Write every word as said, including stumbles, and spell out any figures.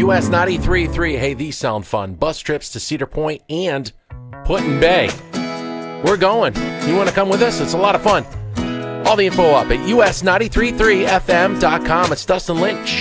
U S ninety-three point three. Hey, these sound fun. Bus trips to Cedar Point and Put-in-Bay. We're going. You want to come with us? It's a lot of fun. All the info up at U S nine three three F M dot com. It's Dustin Lynch.